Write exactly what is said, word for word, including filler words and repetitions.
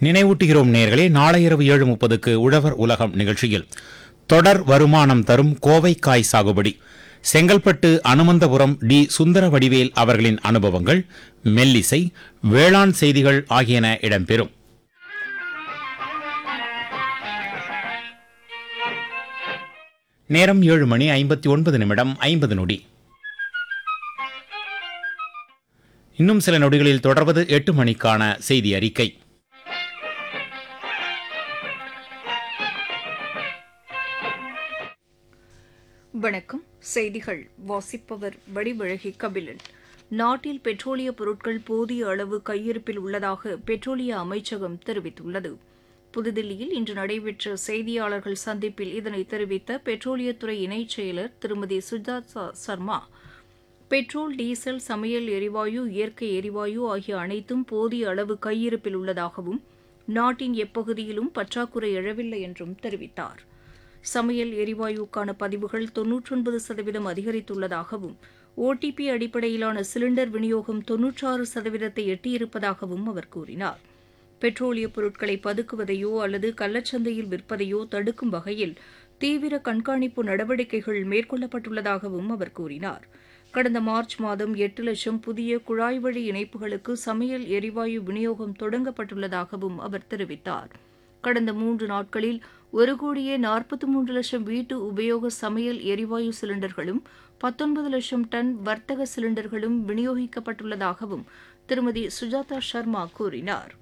நினைவூட்டுகிறோம் நேர்களே, நாளை இரவு ஏழு முப்பதுக்கு உழவர் உலகம் நிகழ்ச்சியில் தொடர் வருமானம் தரும் கோவைக்காய் சாகுபடி, செங்கல்பட்டு அனுமந்தபுரம் டி சுந்தர வடிவேல் அவர்களின் அனுபவங்கள், மெல்லிசை, வேளாண் செய்திகள் ஆகியன இடம்பெறும். நேரம் ஏழு மணி ஐம்பத்தி ஒன்பது நிமிடம் ஐம்பது நொடி. இன்னும் சில நொடிகளில் தொடர்வது எட்டு மணிக்கான செய்தி அறிக்கை. வணக்கம். செய்திகள் வாசிப்பவர் வடிவழகி கபிலன். நாட்டில் பெட்ரோலிய பொருட்கள் போதிய அளவு கையிருப்பில் உள்ளதாக பெட்ரோலிய அமைச்சகம் தெரிவித்துள்ளது. புதுதில்லியில் இன்று நடைபெற்ற செய்தியாளர்கள் சந்திப்பில் இதனை தெரிவித்த பெட்ரோலியத்துறை இணைச் செயலர் திருமதி சுஜாதா சர்மா, பெட்ரோல், டீசல், சமையல் எரிவாயு, இயற்கை எரிவாயு ஆகிய அனைத்தும் போதிய அளவு கையிருப்பில் உள்ளதாகவும் நாட்டின் எப்பகுதியிலும் பற்றாக்குறை எழவில்லை என்றும் தெரிவித்தார். சமையல் எரிவாயுக்கான பதிவுகள் தொன்னூற்றொன்பது சதவீதம் அதிகரித்துள்ளதாகவும் ஓடிபி அடிப்படையிலான சிலிண்டர் விநியோகம் தொன்னூற்றாறு சதவீதத்தை எட்டியிருப்பதாகவும் அவர் கூறினார். பெட்ரோலிய பொருட்களை பதுக்குவதையோ அல்லது கள்ளச்சந்தையில் விற்பதையோ தடுக்கும் வகையில் தீவிர கண்காணிப்பு நடவடிக்கைகள் மேற்கொள்ளப்பட்டுள்ளதாகவும் அவர் கூறினார். கடந்த மார்ச் மாதம் எட்டு லட்சம் புதிய குழாய் வழி இணைப்புகளுக்கு சமையல் எரிவாயு விநியோகம் தொடங்கப்பட்டுள்ளதாகவும் அவர் தெரிவித்தார். கடந்த மூன்று நாட்களில் ஒரு கோடியே நாற்பத்தி மூன்று லட்சம் வீட்டு உபயோக சமையல் எரிவாயு சிலிண்டர்களும் பத்தொன்பது லட்சம் டன் வர்த்தக சிலிண்டர்களும் விநியோகிக்கப்பட்டுள்ளதாகவும் திருமதி சுஜாதா சர்மா கூறினார்.